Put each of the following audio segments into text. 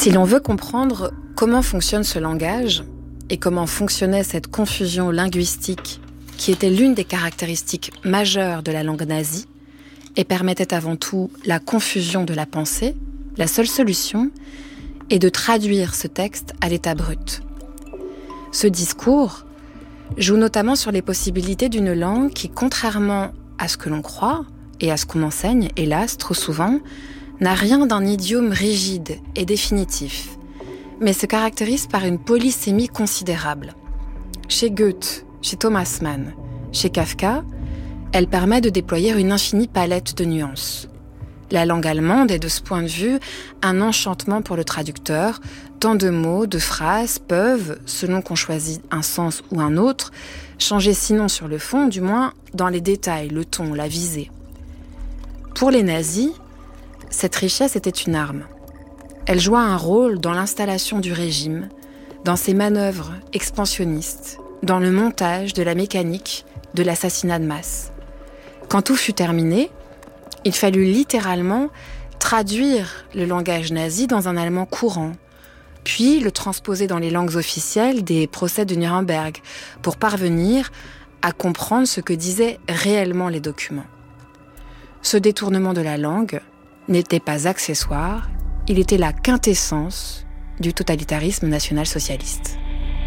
Si l'on veut comprendre comment fonctionne ce langage et comment fonctionnait cette confusion linguistique qui était l'une des caractéristiques majeures de la langue nazie et permettait avant tout la confusion de la pensée, la seule solution est de traduire ce texte à l'état brut. Ce discours joue notamment sur les possibilités d'une langue qui, contrairement à ce que l'on croit et à ce qu'on enseigne, hélas, trop souvent, n'a rien d'un idiome rigide et définitif, mais se caractérise par une polysémie considérable. Chez Goethe, chez Thomas Mann, chez Kafka, elle permet de déployer une infinie palette de nuances. La langue allemande est de ce point de vue un enchantement pour le traducteur. Tant de mots, de phrases peuvent, selon qu'on choisit un sens ou un autre, changer sinon sur le fond, du moins dans les détails, le ton, la visée. Pour les nazis, cette richesse était une arme. Elle joua un rôle dans l'installation du régime, dans ses manœuvres expansionnistes, dans le montage de la mécanique de l'assassinat de masse. Quand tout fut terminé, il fallut littéralement traduire le langage nazi dans un allemand courant, puis le transposer dans les langues officielles des procès de Nuremberg pour parvenir à comprendre ce que disaient réellement les documents. Ce détournement de la langue n'était pas accessoire, il était la quintessence du totalitarisme national-socialiste.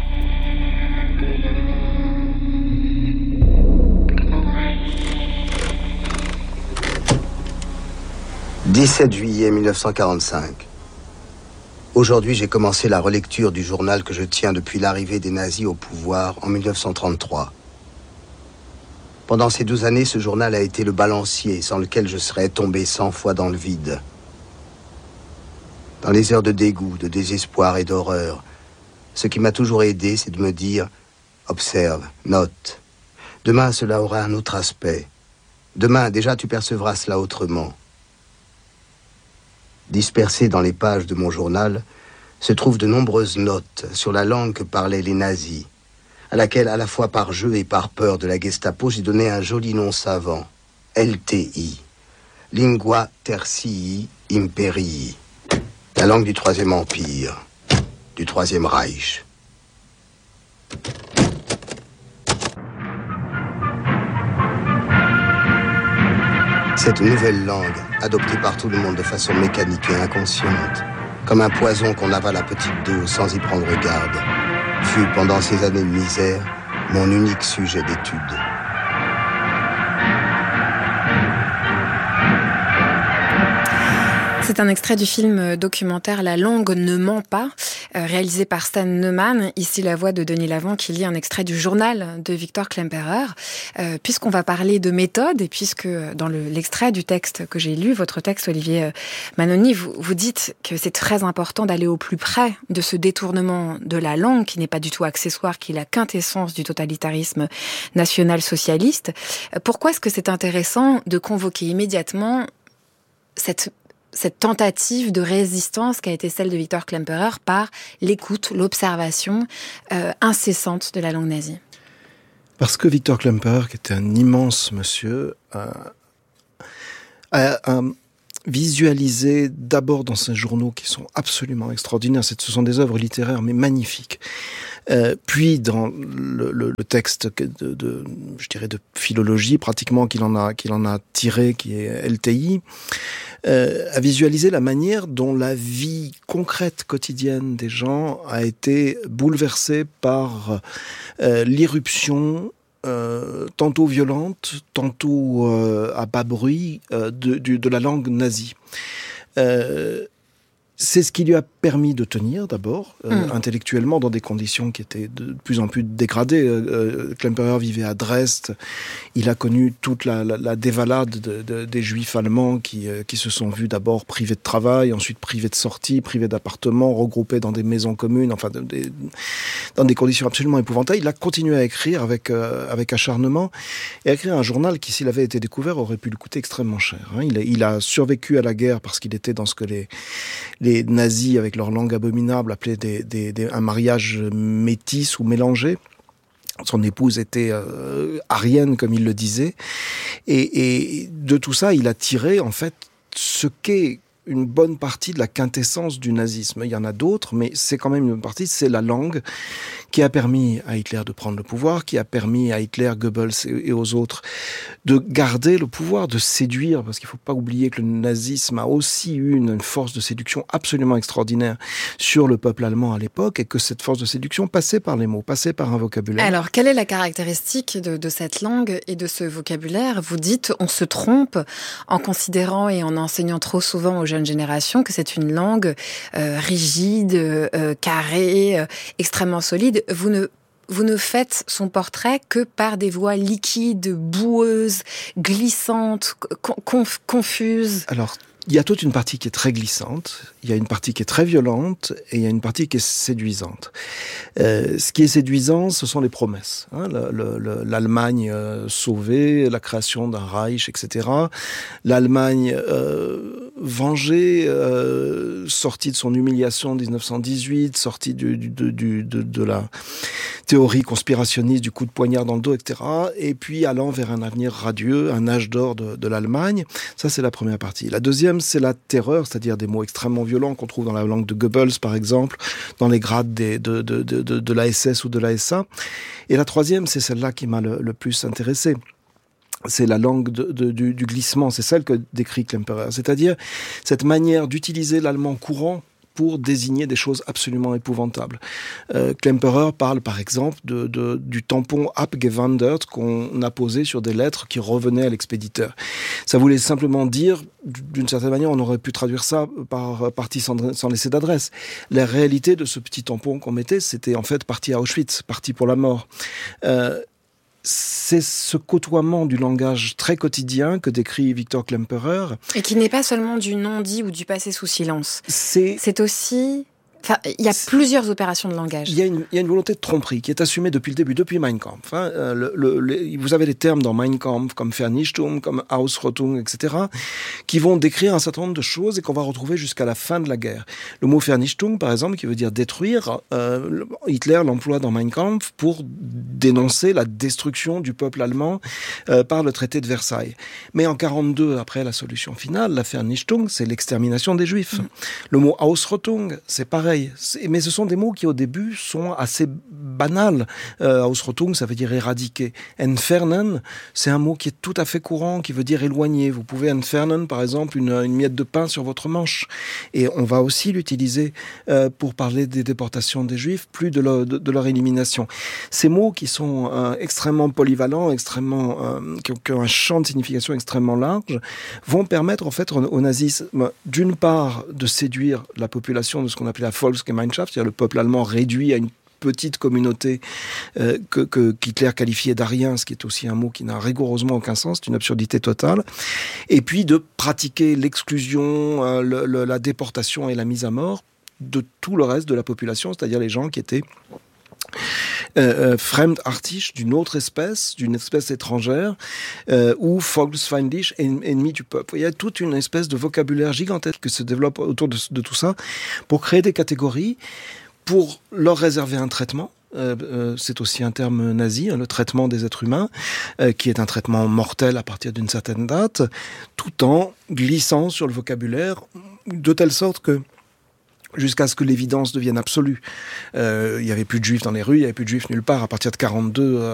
« 17 juillet 1945. Aujourd'hui, j'ai commencé la relecture du journal que je tiens depuis l'arrivée des nazis au pouvoir en 1933. Pendant ces 12 années, ce journal a été le balancier sans lequel je serais tombé 100 fois dans le vide. Dans les heures de dégoût, de désespoir et d'horreur, ce qui m'a toujours aidé, c'est de me dire « Observe, note. Demain, cela aura un autre aspect. Demain, déjà, tu percevras cela autrement. » Dispersées dans les pages de mon journal, se trouvent de nombreuses notes sur la langue que parlaient les nazis, à laquelle, à la fois par jeu et par peur de la Gestapo, j'ai donné un joli nom savant, LTI, Lingua Tertii Imperii, la langue du Troisième Empire, du Troisième Reich. Cette nouvelle langue, adoptée par tout le monde de façon mécanique et inconsciente, comme un poison qu'on avale à petite dose sans y prendre garde, fut, pendant ces années de misère, mon unique sujet d'étude. C'est un extrait du film documentaire La langue ne ment pas, réalisé par Stan Neumann. Ici, la voix de Denis Lavant qui lit un extrait du journal de Victor Klemperer. Puisqu'on va parler de méthode, et puisque dans l'extrait du texte que j'ai lu, votre texte, Olivier Manoni, vous dites que c'est très important d'aller au plus près de ce détournement de la langue, qui n'est pas du tout accessoire, qui est la quintessence du totalitarisme national-socialiste. Pourquoi est-ce que c'est intéressant de convoquer immédiatement cette tentative de résistance qui a été celle de Victor Klemperer par l'écoute, l'observation incessante de la langue nazie? Parce que Victor Klemperer, qui était un immense monsieur, a visualisé d'abord dans ses journaux qui sont absolument extraordinaires, ce sont des œuvres littéraires mais magnifiques, puis dans le texte je dirais de philologie pratiquement qu'il en a tiré, qui est LTI, a visualisé la manière dont la vie concrète quotidienne des gens a été bouleversée par l'irruption tantôt violente, tantôt à bas bruit de la langue nazie. C'est ce qui lui a permis de tenir, d'abord, intellectuellement, dans des conditions qui étaient de plus en plus dégradées. Klemperer vivait à Dresde. Il a connu toute la dévalade des juifs allemands qui se sont vus d'abord privés de travail, ensuite privés de sortie, privés d'appartements, regroupés dans des maisons communes, enfin, dans des conditions absolument épouvantables. Il a continué à écrire avec acharnement, et à écrire un journal qui, s'il avait été découvert, aurait pu lui coûter extrêmement cher. Il a survécu à la guerre parce qu'il était dans ce que les nazis, avec leur langue abominable, appelaient un mariage métis ou mélangé. Son épouse était aryenne, comme il le disait. Et de tout ça, il a tiré, en fait, ce qu'est une bonne partie de la quintessence du nazisme. Il y en a d'autres, mais c'est quand même une bonne partie. C'est la langue qui a permis à Hitler de prendre le pouvoir, qui a permis à Hitler, Goebbels et aux autres de garder le pouvoir, de séduire, parce qu'il ne faut pas oublier que le nazisme a aussi eu une force de séduction absolument extraordinaire sur le peuple allemand à l'époque, et que cette force de séduction passait par les mots, passait par un vocabulaire. Alors, quelle est la caractéristique de cette langue et de ce vocabulaire ? Vous dites, on se trompe en considérant et en enseignant trop souvent aux jeunes générations que c'est une langue rigide, carrée, extrêmement solide. Vous ne faites son portrait que par des voix liquides, boueuses, glissantes, confuses. Alors, il y a toute une partie qui est très glissante, il y a une partie qui est très violente, et il y a une partie qui est séduisante. Ce qui est séduisant, ce sont les promesses. L'Allemagne sauvée, la création d'un Reich, etc. L'Allemagne vengée, sortie de son humiliation en 1918, sortie de la théorie conspirationniste du coup de poignard dans le dos, etc. Et puis allant vers un avenir radieux, un âge d'or de l'Allemagne. Ça, c'est la première partie. La deuxième, c'est la terreur, c'est-à-dire des mots extrêmement violents qu'on trouve dans la langue de Goebbels, par exemple, dans les grades de la SS ou de la SA. Et la troisième, c'est celle-là qui m'a le plus intéressé. C'est la langue du glissement, c'est celle que décrit Klemperer. C'est-à-dire cette manière d'utiliser l'allemand courant pour désigner des choses absolument épouvantables. Klemperer parle par exemple du tampon abgewandert qu'on a posé sur des lettres qui revenaient à l'expéditeur. Ça voulait simplement dire, d'une certaine manière, on aurait pu traduire ça par parti sans laisser d'adresse. La réalité de ce petit tampon qu'on mettait, c'était en fait parti à Auschwitz, parti pour la mort. C'est ce côtoiement du langage très quotidien que décrit Victor Klemperer. Et qui n'est pas seulement du non-dit ou du passé sous silence. C'est aussi... Enfin, il y a plusieurs opérations de langage. Il y a une volonté de tromperie qui est assumée depuis le début, depuis Mein Kampf. Vous avez des termes dans Mein Kampf comme Vernichtung, comme Ausrottung, etc., qui vont décrire un certain nombre de choses et qu'on va retrouver jusqu'à la fin de la guerre. Le mot Vernichtung, par exemple, qui veut dire détruire, Hitler l'emploie dans Mein Kampf pour dénoncer la destruction du peuple allemand par le traité de Versailles. Mais en 1942, après la solution finale, la Vernichtung, c'est l'extermination des Juifs. Le mot Ausrottung, c'est pareil. Mais ce sont des mots qui, au début, sont assez banals. Ausrottung, ça veut dire éradiquer. Entfernen, c'est un mot qui est tout à fait courant, qui veut dire éloigner. Vous pouvez entfernen, par exemple, une miette de pain sur votre manche. Et on va aussi l'utiliser pour parler des déportations des Juifs, plus de leur élimination. Ces mots qui sont extrêmement polyvalents, qui ont un champ de signification extrêmement large, vont permettre, en fait, au nazisme, d'une part, de séduire la population de ce qu'on appelait la Volksgemeinschaft, c'est-à-dire le peuple allemand réduit à une petite communauté que Hitler qualifiait d'arien, ce qui est aussi un mot qui n'a rigoureusement aucun sens, c'est une absurdité totale, et puis de pratiquer l'exclusion, la déportation et la mise à mort de tout le reste de la population, c'est-à-dire les gens qui étaient fremdartig, d'une autre espèce, d'une espèce étrangère, ou volksfeindlich, ennemi du peuple. Il y a toute une espèce de vocabulaire gigantesque qui se développe autour de tout ça pour créer des catégories, pour leur réserver un traitement. C'est aussi un terme nazi, le traitement des êtres humains, qui est un traitement mortel à partir d'une certaine date, tout en glissant sur le vocabulaire de telle sorte que jusqu'à ce que l'évidence devienne absolue. Il n'y avait plus de juifs dans les rues, il n'y avait plus de juifs nulle part. À partir de 1942,